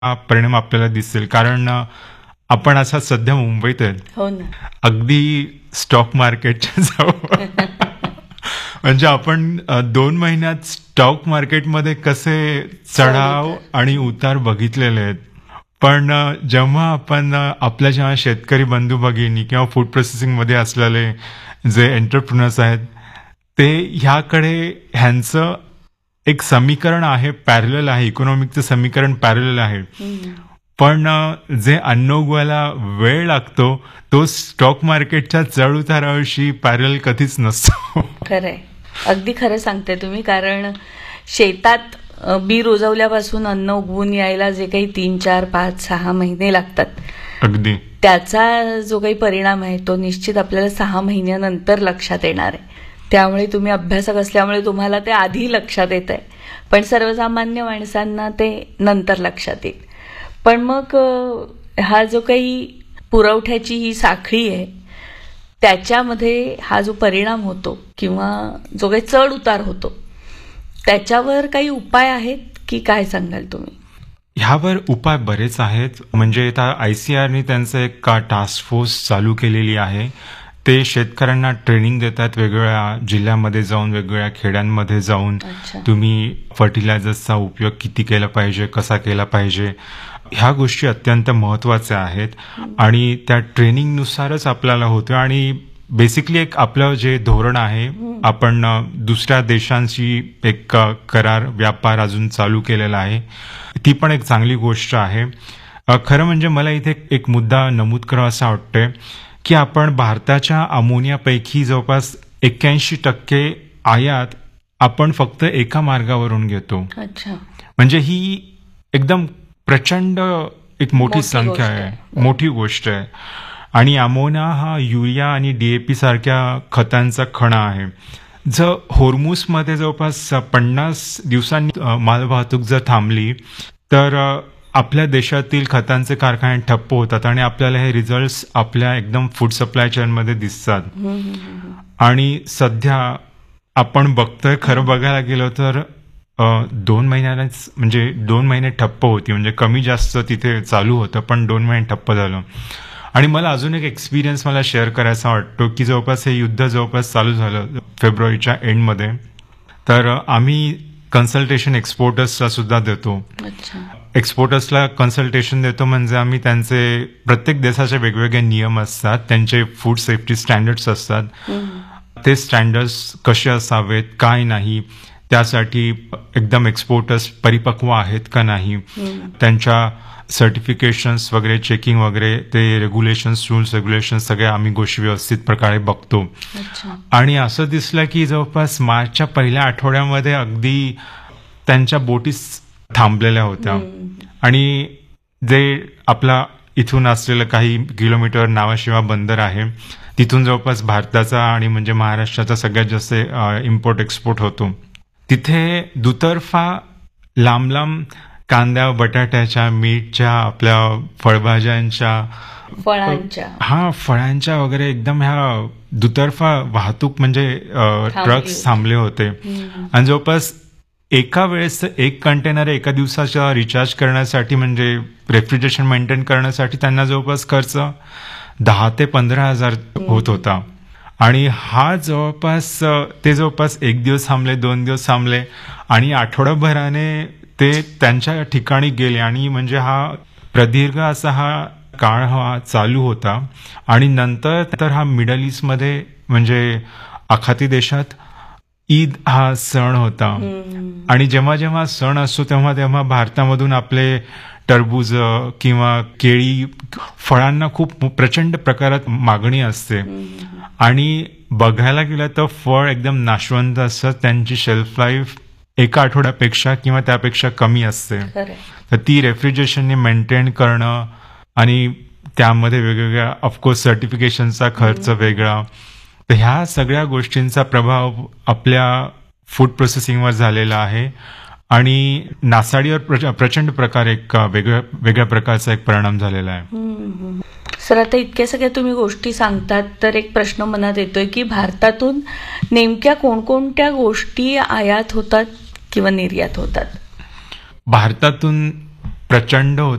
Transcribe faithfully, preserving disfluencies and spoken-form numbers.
हा परिणाम आपल्याला दिसेल. कारण अ, आपण असा सध्या मुंबईत आहे. हो ना. अगदी स्टॉक मार्केटच्या जवळ. म्हणजे आपण अ, दोन महिन्यात स्टॉक मार्केटमध्ये कसे चढाव आणि उतार बघितलेले आहेत. पण अ, जेव्हा आपण अ, आपल्या जेव्हा शेतकरी बंधू भगिनी किंवा फूड प्रोसेसिंगमध्ये असलेले जे एंटरप्रिनर्स आहेत, ते ह्याकडे ह्यांचं एक समीकरण आहे, पॅरलल आहे, इकॉनॉमिकचं समीकरण पॅरलल आहे. हम्म. पण अ, जे अन्न उगवायला वेळ लागतो तो स्टॉक मार्केटच्या चढ उताराशी पॅरल कधीच नसतो. खरंय, अगदी खरं सांगते तुम्ही. कारण शेतात अ, बी रुजवल्यापासून अन्न उगवून यायला जे काही तीन चार पाच सहा महिने लागतात, अगदी त्याचा जो काही परिणाम आहे तो निश्चित आपल्याला सहा महिन्यानंतर लक्षात येणार आहे. त्यामुळे तुम्ही अभ्यासक असल्यामुळे तुम्हाला ते आधी लक्षात येत आहे, पण सर्वसामान्य माणसांना ते नंतर लक्षात येईल. पण मग अ, हा जो काही पुरवठ्याची ही साखळी आहे त्याच्यामध्ये हा जो परिणाम होतो किंवा जो काही चढ उतार होतो त्याच्यावर काही उपाय आहेत की काय सांगाल तुम्ही? ह्यावर उपाय बरेच आहेत. म्हणजे आता आय सी आरने त्यांचं एक टास्क फोर्स चालू केलेली आहे. ते शेतकऱ्यांना ट्रेनिंग देतात, वेगवेगळ्या जिल्ह्यामध्ये जाऊन, वेगवेगळ्या खेड्यांमध्ये जाऊन अच्छा. तुम्ही फर्टिलायझर्सचा उपयोग किती केला पाहिजे, कसा केला पाहिजे, ह्या गोष्टी अत्यंत महत्त्वाच्या आहेत. आणि त्या ट्रेनिंगनुसारच आपल्याला होतं. आणि बेसिकली एक आपलं जे धोरण आहे, आपण अ, दुसऱ्या देशांशी एक अ, करार व्यापार अजून चालू केलेला आहे, ती पण एक चांगली गोष्ट आहे. अ, खरं म्हणजे मला इथे एक मुद्दा नमूद करावा असं वाटतंय की आपण भारताच्या अमोनियापैकी जवळपास एक्क्याऐंशी टक्के आयात आपण फक्त एका मार्गावरून घेतो. अच्छा. म्हणजे ही एकदम प्रचंड एक मोठी मोठी संख्या गोष्ट आहे, आहे. मोठी गोष्ट आहे. आणि अमोनिया हा युरिया आणि डीएपी सारख्या खतांचा खणा आहे. जर होर्मुसमध्ये जवळपास पन्नास दिवसांनी अ, मालवाहतूक जर थांबली तर अ, आपल्या देशातील खतांचे कारखाने ठप्प होतात आणि आपल्याला हे रिझल्ट्स आपल्या एकदम फूड सप्लाय चेनमध्ये दिसतात. हम्म, हम्म, हम्म. आणि सध्या आपण बघतोय, खरं बघायला गेलो तर अ, दोन महिन्यालाच म्हणजे दोन महिने ठप्प होती. म्हणजे कमी जास्त तिथे चालू होतं, पण दोन महिने ठप्प झालं. आणि मला अजून एक एक्सपिरियन्स मला शेअर करायचा वाटतो की जवळपास हे युद्ध जवळपास चालू झालं फेब्रुवारीच्या एंडमध्ये. तर अ, आम्ही कन्सल्टेशन एक्सपोर्टर्सला सुद्धा देतो. अच्छा. एक्सपोर्टर्सला कन्सल्टेशन देतो म्हणजे आम्ही त्यांचे प्रत्येक देशाचे वेगवेगळे नियम असतात, त्यांचे फूड सेफ्टी स्टँडर्ड्स असतात. हम्म. ते स्टँडर्ड्स कसे असावेत, काय नाही, त्यासाठी एकदम एक्सपोर्टर्स परिपक्व आहेत का नाही, हम्म. त्यांच्या सर्टिफिकेशन्स वगैरे, चेकिंग वगैरे, ते रेग्युलेशन्स, रूल्स रेग्युलेशन्स सगळे आम्ही गोष्टी व्यवस्थित प्रकारे बघतो. अच्छा. आणि असं दिसलं की जवळपास मार्चच्या पहिल्या आठवड्यामध्ये अगदी त्यांच्या बोटीस थांबलेल्या होत्या. हम्म. आणि जे आपला इथून असलेलं काही किलोमीटर नावाशिवा बंदर आहे, तिथून जवळपास भारताचा आणि म्हणजे महाराष्ट्राचा सगळ्यात जास्त इम्पोर्ट एक्सपोर्ट होतो. तिथे दुतर्फा लांब लांब कांद्या, बटाट्याच्या, मीठच्या, आपल्या फळभाज्यांच्या, फळांच्या हा फळांच्या वगैरे एकदम ह्या दुतर्फा वाहतूक म्हणजे ट्रक्स होती. थांबले होते. हम्म. आणि जवळपास एका वेळेस एक कंटेनर एका दिवसाचा रिचार्ज करण्यासाठी म्हणजे रेफ्रिजरेशन मेंटेन करण्यासाठी त्यांना जवळपास खर्च दहा ते पंधरा हजार होत होता. आणि हा जवळपास अ, ते जवळपास एक दिवस थांबले, दोन दिवस थांबले आणि आठवडाभराने ते त्यांच्या ठिकाणी गेले. आणि म्हणजे हा प्रदीर्घ असा हा काळ हा चालू होता. आणि नंतर तर हा मिडल ईस्टमध्ये म्हणजे आखाती देशात ईद हा सण होता. हम्म. आणि जेव्हा जेव्हा सण असतो तेव्हा तेव्हा भारतामधून आपले टरबूज किंवा केळी, फळांना खूप प्रचंड प्रकारात मागणी असते. हम्म. आणि बघायला गेलं तर फळ एकदम नाशवंत असतं, त्यांची शेल्फ लाईफ एका आठवड्यापेक्षा किंवा त्यापेक्षा कमी असते. खरंय. तर ती रेफ्रिजरेशनने मेंटेन करणं आणि त्यामध्ये वेगवेगळ्या ऑफकोर्स सर्टिफिकेशनचा खर्च वेगळा, तर ह्या सगळ्या गोष्टींचा प्रभाव आपल्या फूड प्रोसेसिंगवर झालेला आहे. आणि नासाडीवर प्रच- प्रचंड प्रकारे एक वेगळ्या वेगळ्या प्रकारचा एक परिणाम झालेला आहे. हम्म. सर, आता इतक्या सगळ्या तुम्ही गोष्टी सांगतात तर एक प्रश्न मनात येतोय की भारतातून नेमक्या कोणकोणत्या गोष्टी आयात होतात किंवा निर्यात होतात? भारतातून प्रचंड